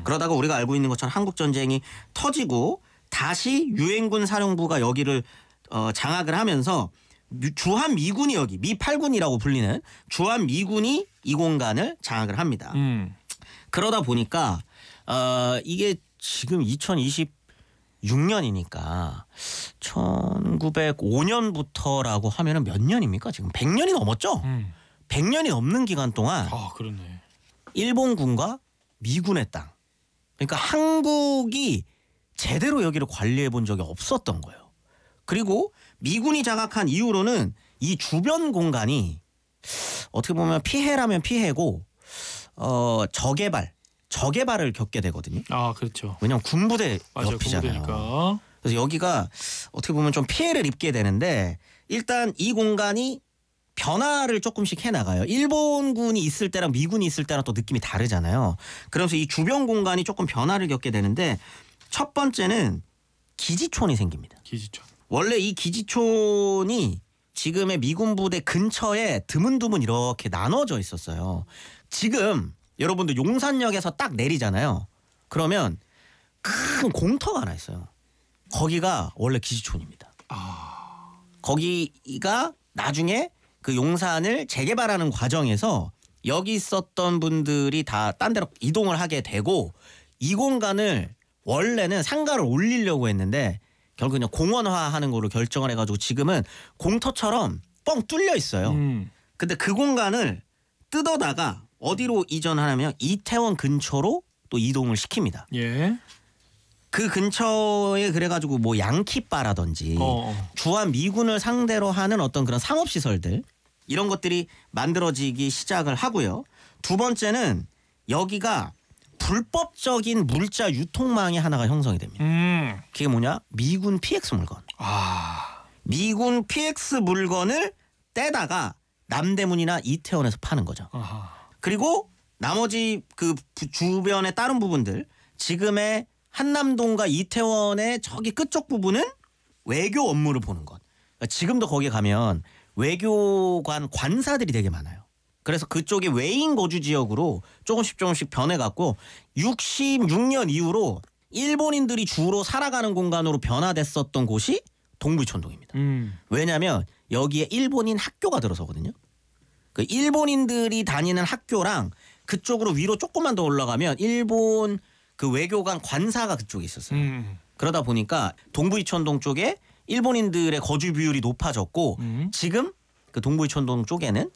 그러다가 우리가 알고 있는 것처럼 한국 전쟁이 터지고 다시 유엔군 사령부가 여기를 장악을 하면서 주한 미군이 여기 미 8군이라고 불리는 주한 미군이 이 공간을 장악을 합니다. 그러다 보니까 이게 지금 2026년이니까 1905년부터라고 하면은 몇 년입니까? 지금 100년이 넘었죠? 100년이 넘는 기간 동안 그렇네. 일본군과 미군의 땅. 그러니까 한국이 제대로 여기를 관리해 본 적이 없었던 거예요. 그리고 미군이 장악한 이후로는 이 주변 공간이 어떻게 보면 피해라면 피해고 저개발을 겪게 되거든요. 그렇죠. 왜냐면 군부대 맞아요, 옆이잖아요. 군부대니까. 그래서 여기가 어떻게 보면 좀 피해를 입게 되는데 일단 이 공간이 변화를 조금씩 해나가요. 일본군이 있을 때랑 미군이 있을 때랑 또 느낌이 다르잖아요. 그러면서 이 주변 공간이 조금 변화를 겪게 되는데 첫 번째는 기지촌이 생깁니다. 기지촌. 원래 이 기지촌이 지금의 미군 부대 근처에 드문드문 이렇게 나눠져 있었어요. 지금 여러분들 용산역에서 딱 내리잖아요. 그러면 큰 공터가 하나 있어요. 거기가 원래 기지촌입니다. 거기가 나중에 그 용산을 재개발하는 과정에서 여기 있었던 분들이 다 딴 데로 이동을 하게 되고 이 공간을 원래는 상가를 올리려고 했는데 결국 그냥 공원화하는 거로 결정을 해가지고 지금은 공터처럼 뻥 뚫려 있어요. 근데 그 공간을 뜯어다가 어디로 이전하냐면 이태원 근처로 또 이동을 시킵니다. 예. 그 근처에 그래가지고 뭐 양키바라든지 주한 미군을 상대로 하는 어떤 그런 상업시설들 이런 것들이 만들어지기 시작을 하고요. 두 번째는 여기가 불법적인 물자 유통망이 하나가 형성이 됩니다. 그게 뭐냐? 미군 PX 물건. 미군 PX 물건을 떼다가 남대문이나 이태원에서 파는 거죠. 그리고 나머지 그 주변의 다른 부분들 지금의 한남동과 이태원의 저기 끝쪽 부분은 외교 업무를 보는 것. 그러니까 지금도 거기 가면 외교관 관사들이 되게 많아요. 그래서 그쪽이 외인 거주 지역으로 조금씩 변해갖고 66년 이후로 일본인들이 주로 살아가는 공간으로 변화됐었던 곳이 동부이촌동입니다. 왜냐하면 여기에 일본인 학교가 들어서거든요. 그 일본인들이 다니는 학교랑 그쪽으로 위로 조금만 더 올라가면 일본 그 외교관 관사가 그쪽에 있었어요. 그러다 보니까 동부이촌동 쪽에 일본인들의 거주 비율이 높아졌고 지금 그 동부이촌동 쪽에는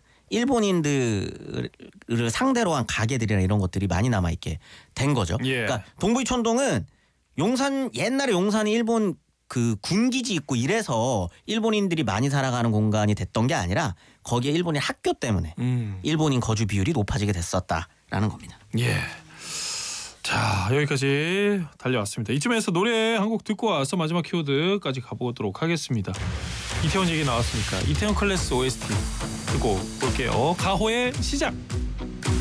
일본인들을 상대로 한 가게들이나 이런 것들이 많이 남아있게 된 거죠. 예. 그러니까 동부이촌동은 옛날에 용산이 일본 그 군기지 있고 이래서 일본인들이 많이 살아가는 공간이 됐던 게 아니라 거기에 일본인 학교 때문에 일본인 거주 비율이 높아지게 됐었다라는 겁니다. 예. 자, 여기까지 달려왔습니다. 이쯤에서 노래 한 곡 듣고 와서 마지막 키워드까지 가보도록 하겠습니다. 이태원 얘기 나왔으니까 이태원 클래스 OST 듣고 볼게요. 가호의 시작.